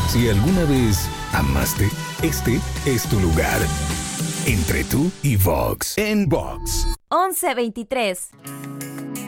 Si alguna vez amaste, este es tu lugar. Entre tú y Vox. En Vox. 11:23.